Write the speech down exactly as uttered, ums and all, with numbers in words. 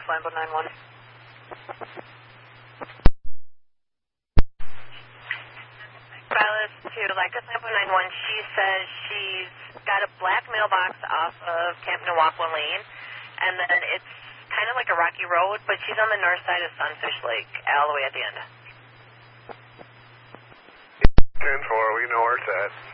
Lambo nine one. Silas to Lycos Lambo nine one. She says she's got a black mailbox off of Camp Nawaqua Lane, and then it's kind of like a rocky road, but she's on the north side of Sunfish Lake, all the way at the end. ten four, we know where it's at.